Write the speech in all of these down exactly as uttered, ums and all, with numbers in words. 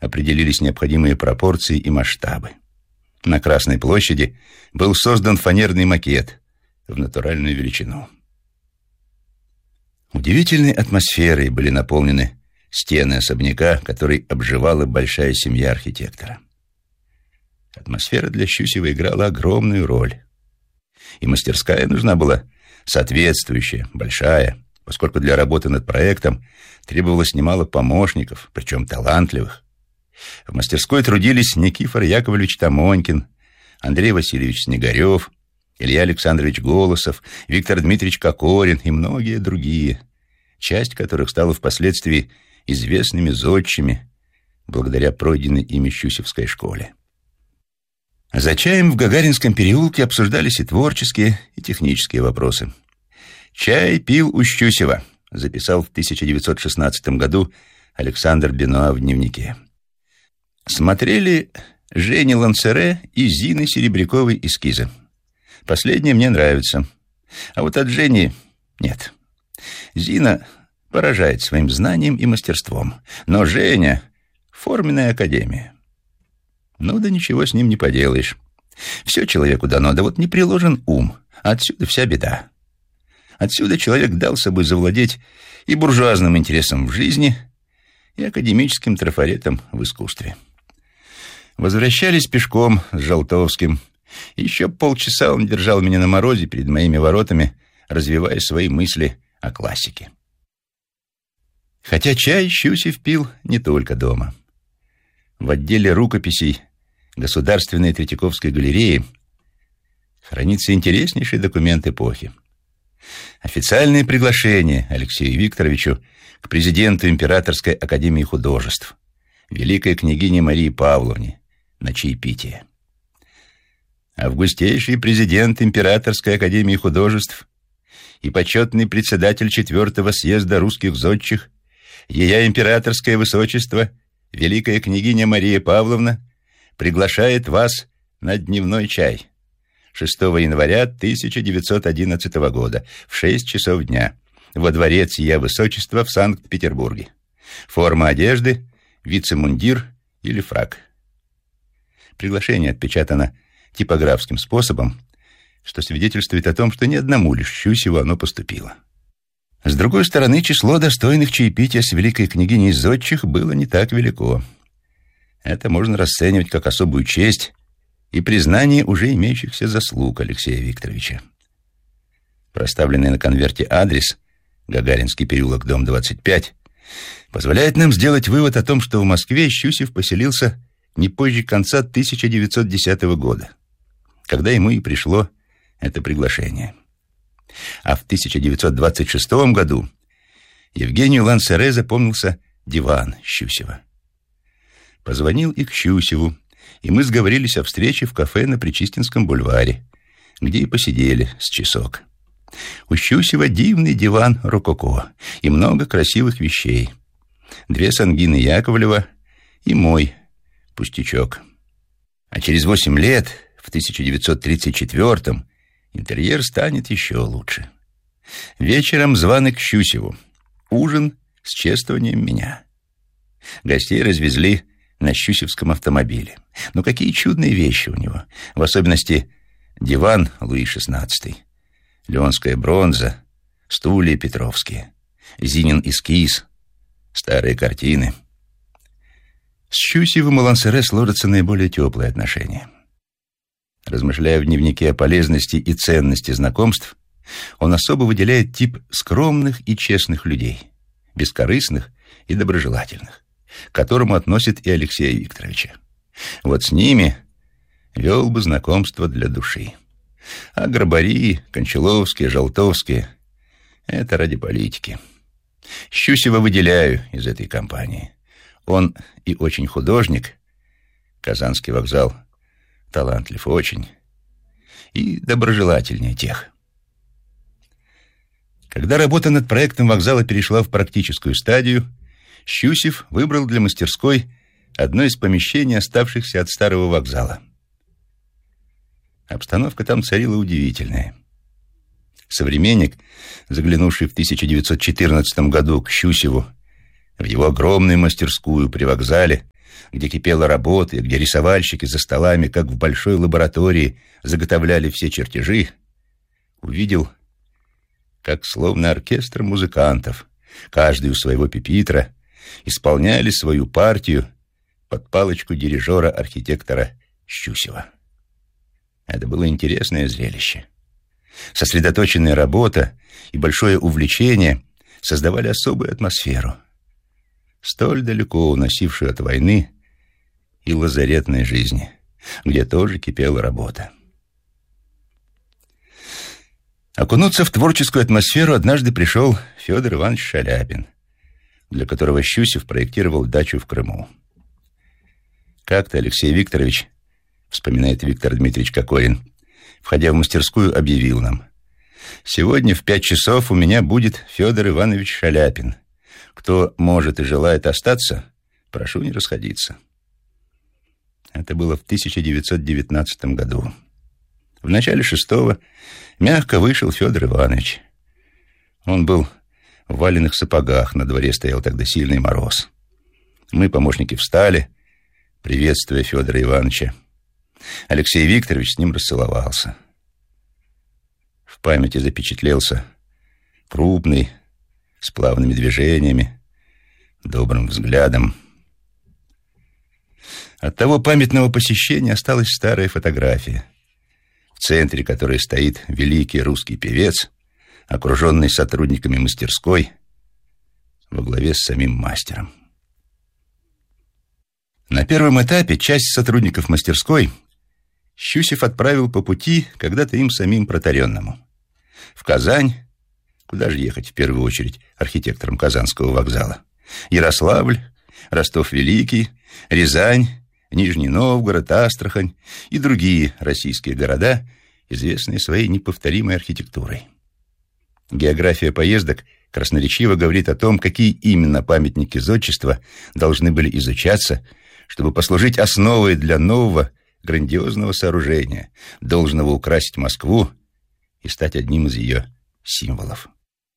определились необходимые пропорции и масштабы. На Красной площади был создан фанерный макет в натуральную величину. Удивительной атмосферой были наполнены стены особняка, который обживала большая семья архитектора. Атмосфера для Щусева играла огромную роль. И мастерская нужна была соответствующая, большая, поскольку для работы над проектом требовалось немало помощников, причем талантливых. В мастерской трудились Никифор Яковлевич Тамонькин, Андрей Васильевич Снегарев, Илья Александрович Голосов, Виктор Дмитриевич Кокорин и многие другие, часть которых стала впоследствии известными зодчими благодаря пройденной ими Щусевской школе. За чаем в Гагаринском переулке обсуждались и творческие, и технические вопросы. «Чай пил у Щусева», записал в тысяча девятьсот шестнадцатом году Александр Бенуа в дневнике. Смотрели Жени Лансере и Зины Серебряковой эскизы. Последнее мне нравится. А вот от Жени нет. Зина поражает своим знанием и мастерством. Но Женя — форменная академия. Ну да ничего с ним не поделаешь. Все человеку дано, да вот не приложен ум. Отсюда вся беда. Отсюда человек дал собой завладеть и буржуазным интересом в жизни, и академическим трафаретом в искусстве. Возвращались пешком с Желтовским. Еще полчаса он держал меня на морозе перед моими воротами, развивая свои мысли о классике. Хотя чай Щусев пил не только дома. В отделе рукописей Государственной Третьяковской галереи хранится интереснейший документ эпохи. Официальное приглашение Алексею Викторовичу к президенту Императорской академии художеств, великой княгине Марии Павловне, на чаепитие. Августейший президент Императорской академии художеств и почетный председатель четвертого съезда русских зодчих, ея императорское высочество, великая княгиня Мария Павловна, приглашает вас на дневной чай шестого января тысяча девятьсот одиннадцатого года в шесть часов дня во дворец ея высочества в Санкт-Петербурге. Форма одежды — вице-мундир или фрак. Приглашение отпечатано типографским способом, что свидетельствует о том, что ни одному лишь Щусеву оно поступило. С другой стороны, число достойных чаепития с великой княгиней зодчих было не так велико. Это можно расценивать как особую честь и признание уже имеющихся заслуг Алексея Викторовича. Проставленный на конверте адрес Гагаринский переулок, дом двадцать пять, позволяет нам сделать вывод о том, что в Москве Щусев поселился не позже конца тысяча девятьсот десятого года, когда ему и пришло это приглашение. А в тысяча девятьсот двадцать шестом году Евгению Лансере запомнился диван Щусева. Позвонил и к Щусеву, и мы сговорились о встрече в кафе на Причистинском бульваре, где и посидели с часок. У Щусева дивный диван рококо и много красивых вещей. Две сангины Яковлева и мой пустячок. А через восемь лет, в тысяча девятьсот тридцать четвёртом, интерьер станет еще лучше. Вечером званый к Щусеву. Ужин с чествованием меня. Гостей развезли на щусевском автомобиле. Но какие чудные вещи у него. В особенности диван Луи шестнадцатый, леонская бронза, стулья петровские, Зинин эскиз, старые картины. С Щусевым и Лансере сложатся наиболее теплые отношения. Размышляя в дневнике о полезности и ценности знакомств, он особо выделяет тип скромных и честных людей, бескорыстных и доброжелательных, к которому относит и Алексея Викторовича. Вот с ними вел бы знакомство для души. А Горбари, Кончаловские, Желтовские — это ради политики. Щусева выделяю из этой компании. Он и очень художник, Казанский вокзал талантлив очень, и доброжелательнее тех. Когда работа над проектом вокзала перешла в практическую стадию, Щусев выбрал для мастерской одно из помещений, оставшихся от старого вокзала. Обстановка там царила удивительная. Современник, заглянувший в тысяча девятьсот четырнадцатом году к Щусеву в его огромную мастерскую при вокзале, где кипела работа, и где рисовальщики за столами, как в большой лаборатории, заготовляли все чертежи, увидел, как словно оркестр музыкантов, каждый у своего пюпитра, исполняли свою партию под палочку дирижера-архитектора Щусева. Это было интересное зрелище. Сосредоточенная работа и большое увлечение создавали особую атмосферу, столь далеко уносившую от войны и лазаретной жизни, где тоже кипела работа. Окунуться в творческую атмосферу однажды пришел Федор Иванович Шаляпин, для которого Щусев проектировал дачу в Крыму. Как-то Алексей Викторович, вспоминает Виктор Дмитриевич Кокорин, входя в мастерскую, объявил нам: «Сегодня в пять часов у меня будет Федор Иванович Шаляпин. Кто может и желает остаться, прошу не расходиться». Это было в тысяча девятьсот девятнадцатом году. В начале шестого мягко вышел Федор Иванович. Он был в валенных сапогах, на дворе стоял тогда сильный мороз. Мы, помощники, встали, приветствуя Федора Ивановича. Алексей Викторович с ним расцеловался. В памяти запечатлелся крупный, с плавными движениями, добрым взглядом. От того памятного посещения осталась старая фотография, в центре которой стоит великий русский певец, окруженный сотрудниками мастерской, во главе с самим мастером. На первом этапе часть сотрудников мастерской Щусев отправил по пути, когда-то им самим протаренному, в Казань, куда же ехать в первую очередь архитекторам Казанского вокзала, Ярославль, Ростов-Великий, Рязань, Нижний Новгород, Астрахань и другие российские города, известные своей неповторимой архитектурой. География поездок красноречиво говорит о том, какие именно памятники зодчества должны были изучаться, чтобы послужить основой для нового грандиозного сооружения, должного украсить Москву и стать одним из ее символов.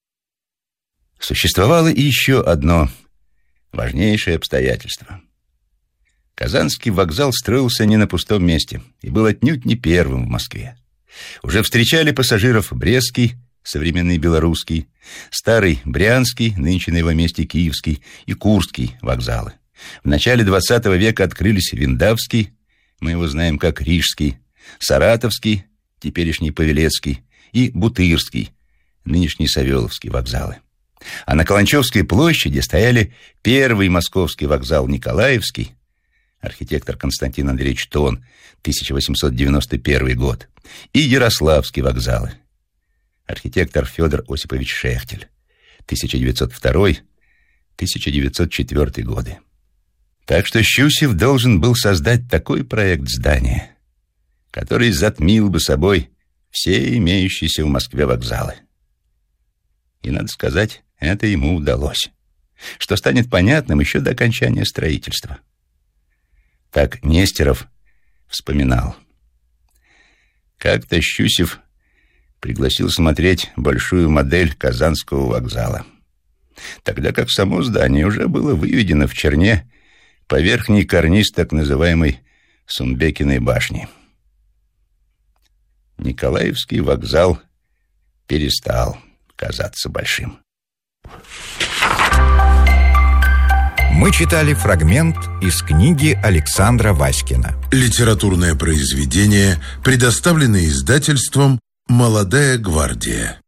Существовало и еще одно важнейшее обстоятельство. Казанский вокзал строился не на пустом месте и был отнюдь не первым в Москве. Уже встречали пассажиров Брестский, современный Белорусский, Старый Брянский, нынче на его месте Киевский, и Курский вокзалы. В начале двадцатого века открылись Виндавский, мы его знаем как Рижский, Саратовский, теперешний Павелецкий, и Бутырский, нынешний Савеловский вокзалы. А на Каланчевской площади стояли первый московский вокзал Николаевский, архитектор Константин Андреевич Тон, тысяча восемьсот девяносто первый год, и Ярославский вокзалы, архитектор Федор Осипович Шехтель, тысяча девятьсот второй — тысяча девятьсот четвёртый годы. Так что Щусев должен был создать такой проект здания, который затмил бы собой все имеющиеся в Москве вокзалы. И, надо сказать, это ему удалось, что станет понятным еще до окончания строительства. Так Нестеров вспоминал. Как-то Щусев пригласил смотреть большую модель Казанского вокзала, тогда как само здание уже было выведено в черне по верхний карниз так называемой Сунбекиной башни. Николаевский вокзал перестал казаться большим. Мы читали фрагмент из книги Александра Васькина. Литературное произведение, предоставленное издательством «Молодая гвардия».